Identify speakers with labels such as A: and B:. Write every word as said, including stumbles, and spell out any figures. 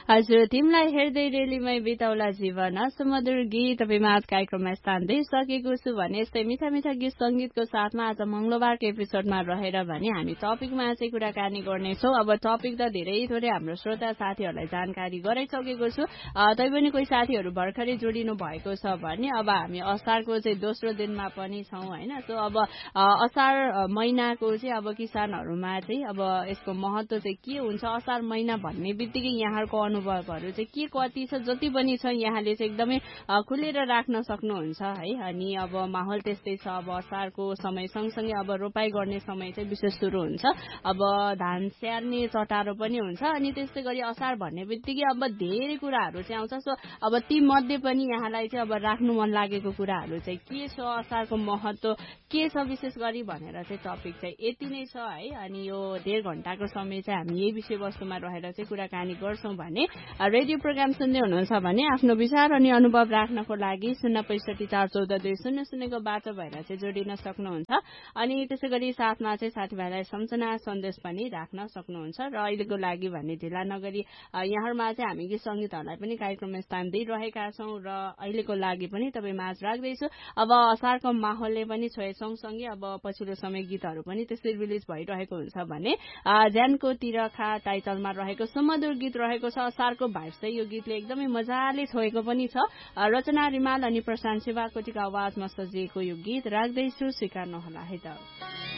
A: हजुर तिमीलाई हेर्दै रेलीमै बिताउला जीवन सुमधुर गीत विमाज कार्यक्रममा स्थान दिइसकेको छु भने यस्तै मिठा मिठा गीत संगीतको साथमा आज मंगलबारको एपिसोडमा रहेर भने हामी टपिकमा चाहिँ कुराकानी गर्नेछौँ। अब टपिक त धेरै थोरै हाम्रो श्रोता साथीहरूलाई जानकारी गराइसकेको छु, तैपनि कोही साथीहरू भर्खरै जोडिनु भएको छ भने अब हामी असारको चाहिँ दोस्रो दिनमा पनि छौँ होइन। सो अब असार महिनाको चाहिँ अब किसानहरूमा चाहिँ अब यसको महत्व चाहिँ के हुन्छ, असार महिना भन्ने बित्तिकै यहाँहरूको अनुभवहरू चाहिँ के कति छ, जति पनि छ यहाँले चाहिँ एकदमै खुलेर राख्न सक्नुहुन्छ है। अनि अब माहौल त्यस्तै छ, अब असारको समय सँगसँगै अब रोपाई गर्ने समय चाहिँ विशेष सुरु हुन्छ, अब धान स्याहार्ने चटारो पनि हुन्छ। अनि त्यस्तै गरी असार भन्ने बित्तिकै अब धेरै कुराहरू चाहिँ आउँछ। सो अब ती मध्ये पनि यहाँलाई चाहिँ अब राख्नु मन लागेको कुराहरू चाहिँ के छ, असारको महत्व के छ विशेष गरी भनेर चाहिँ टपिक चाहिँ यति नै छ है। अनि यो डेढ घण्टाको समय चाहिँ हामी यही विषयवस्तुमा रहेर चाहिँ कुराकानी गर्छौँ भने रेडियो प्रोग्राम सुन्दै हुनुहुन्छ भने आफ्नो विचार अनि अनुभव राख्नको लागि शून्य पैँसठी चार चौध दुई शून्य शून्यको बाटो भएर चाहिँ जोडिन सक्नुहुन्छ। अनि त्यसै गरी साथमा चाहिँ साथीभाइलाई सम्झना सन्देश पनि राख्न सक्नुहुन्छ। र अहिलेको लागि भने ढिला नगरी यहाँहरूमा चाहिँ हामी गीत सङ्गीतहरूलाई पनि कार्यक्रममा स्थान दिइरहेका छौँ र अहिलेको लागि पनि तपाईँ माझ राख्दैछु। अब असारको माहौलले पनि छोए सँगसँगै अब पछिल्लो समय गीतहरू पनि त्यसरी रिलिज भइरहेको हुन्छ भने ज्यानको तिरखा टाइटलमा रहेको सुमधुर गीत रहेको छ। असारको भाइब चाहिँ यो गीतले एकदमै मजाले छोएको पनि छ। रचना रिमाल अनि प्रशान्त शिवाकोटीको आवाजमा सजिएको यो गीत राख्दैछु, स्वीकार नहोला है त।